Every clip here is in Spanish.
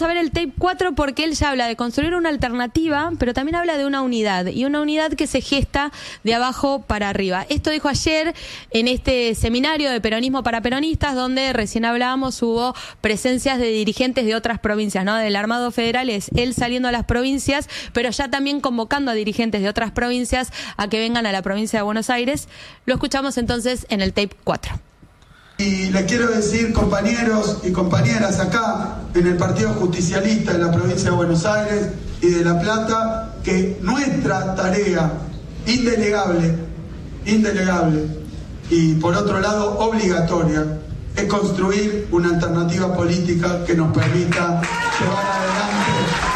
a ver el tape 4 porque él ya habla de construir una alternativa, pero también habla de una unidad, y una unidad que se gesta de abajo para arriba. Esto dijo ayer en este seminario de peronismo para peronistas, donde recién hablábamos, hubo presencias de dirigentes de otras provincias, ¿no? Del Armado Federal, es él saliendo a las provincias, pero ya también convocando a dirigentes de otras provincias a que vengan a la provincia de Buenos Aires. Lo escuchamos entonces en el tape 4. Y le quiero decir, compañeros y compañeras acá en el Partido Justicialista de la provincia de Buenos Aires y de La Plata, que nuestra tarea indelegable y por otro lado obligatoria es construir una alternativa política que nos permita llevar adelante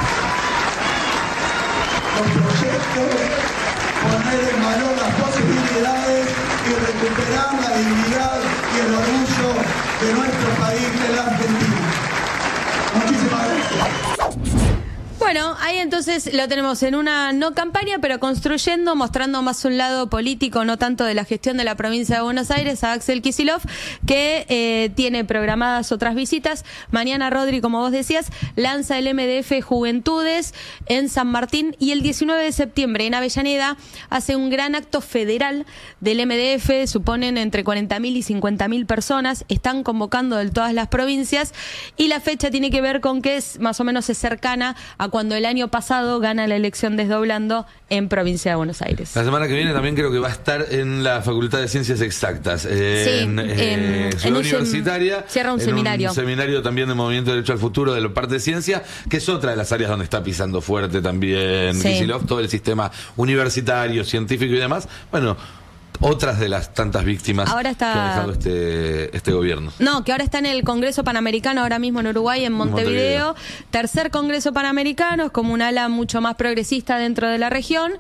los proyectos, poner en valor las posibilidades y recuperar la dignidad y el orgullo de nuestro país, de la Argentina. Muchísimas gracias. Bueno, ahí entonces lo tenemos en una no campaña, pero construyendo, mostrando más un lado político, no tanto de la gestión de la provincia de Buenos Aires, a Axel Kicillof, que tiene programadas otras visitas. Mañana, Rodri, como vos decías, lanza el MDF Juventudes en San Martín, y el 19 de septiembre en Avellaneda hace un gran acto federal del MDF, suponen entre 40.000 y 50.000 personas, están convocando de todas las provincias, y la fecha tiene que ver con que más o menos es cercana a cuando el año pasado gana la elección Desdoblando en provincia de Buenos Aires. La semana que viene también creo que va a estar en la Facultad de Ciencias Exactas, en Ciudad Universitaria. Cierra un seminario. Un seminario también de Movimiento de Derecho al Futuro de la parte de ciencia, que es otra de las áreas donde está pisando fuerte también Kicillof, todo el sistema universitario, científico y demás. Bueno, otras de las tantas víctimas ahora está... que ha dejado este gobierno. No, que ahora está en el Congreso Panamericano, ahora mismo en Uruguay, en Montevideo. Tercer Congreso Panamericano, es como un ala mucho más progresista dentro de la región.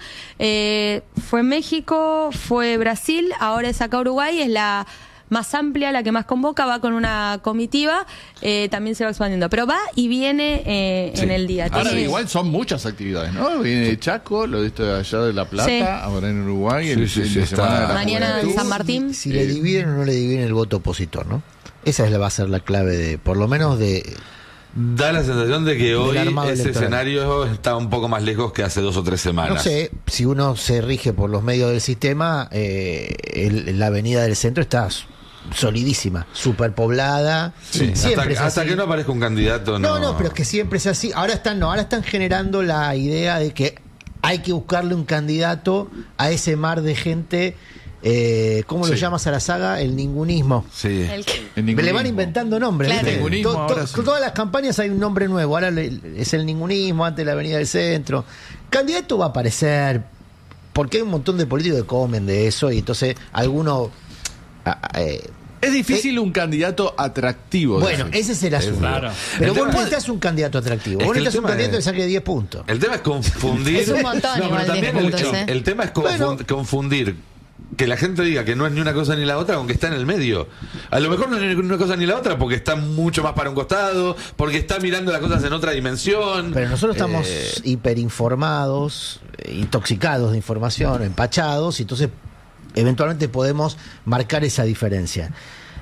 Fue México, fue Brasil, ahora es acá Uruguay, es la más amplia, la que más convoca, va con una comitiva, también se va expandiendo, pero va y viene en el día. Ahora igual son muchas actividades, ¿no? Viene Chaco, lo de esto de allá de La Plata, ahora en Uruguay, el fin de semana de la mañana en San Martín. Si le dividen o no le dividen el voto opositor, ¿no? Esa va a ser la clave de, por lo menos de... Da la sensación de que hoy ese electoral. Escenario está un poco más lejos que hace 2 o 3 semanas. No sé, si uno se rige por los medios del sistema, la avenida del centro está solidísima, superpoblada. Sí, hasta que no aparezca un candidato. No, pero es que siempre es así. Ahora están generando la idea de que hay que buscarle un candidato a ese mar de gente. ¿Cómo lo llamas a la saga? El ningunismo. Sí. Le van inventando nombres. Claro. Todas las campañas hay un nombre nuevo. Ahora es el ningunismo, antes la avenida del centro. Candidato va a aparecer, porque hay un montón de políticos que comen de eso, y entonces algunos... es difícil un candidato atractivo. Bueno, ese es el asunto. Claro. Pero vos no necesitas un candidato atractivo. Vos necesitas un candidato que saque 10 puntos. El tema es confundir. Es un montón igual de puntos, el tema es confundir que la gente diga que no es ni una cosa ni la otra, aunque está en el medio. A lo mejor no es ni una cosa ni la otra porque está mucho más para un costado, porque está mirando las cosas en otra dimensión. Pero nosotros estamos hiperinformados, intoxicados de información, empachados, y entonces eventualmente podemos marcar esa diferencia.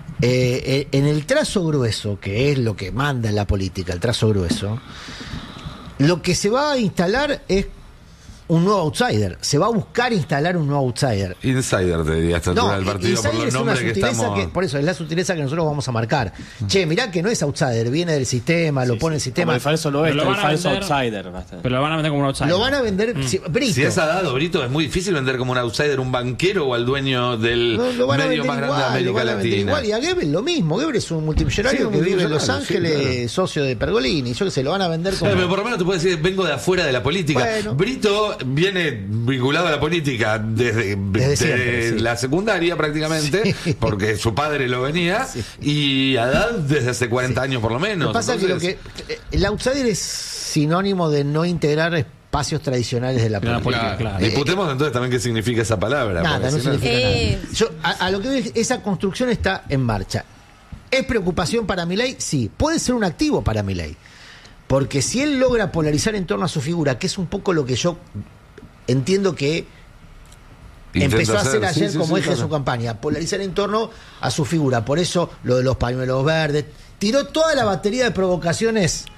En el trazo grueso, que es lo que manda en la política, el trazo grueso, lo que se va a instalar es un nuevo outsider. Se va a buscar instalar un nuevo outsider. Insider, te diría, esta altura del partido, por los nombres que estamos... por eso, es la sutileza que nosotros vamos a marcar. Che, mirá que no es outsider, viene del sistema, lo pone el sistema. Como el falso lo es, el falso outsider. Pero lo van a vender como un outsider. Lo van a vender... Brito. Si es dado, Brito, es muy difícil vender como un outsider un banquero o al dueño del medio más grande de América Latina. Igual, y a Goebbels lo mismo. Goebbels es un multimillonario que vive en Los Ángeles, socio de Pergolini. Yo que sé, lo van a vender como... Pero por lo menos tú puedes decir, vengo de afuera de la política. Bueno. Brito viene vinculado a la política desde siempre, la secundaria prácticamente, porque su padre lo venía, y Haddad desde hace 40 años por lo menos. Lo que pasa es que el outsider es sinónimo de no integrar espacios tradicionales de la política. Claro. Disputemos entonces también qué significa esa palabra. Nada, no significa nada. Yo, a lo que veo, esa construcción está en marcha. ¿Es preocupación para Milei? Sí. Puede ser un activo para Milei. Porque si él logra polarizar en torno a su figura, que es un poco lo que yo entiendo que empezó a hacer ayer como eje de su campaña, polarizar en torno a su figura. Por eso lo de los pañuelos verdes, tiró toda la batería de provocaciones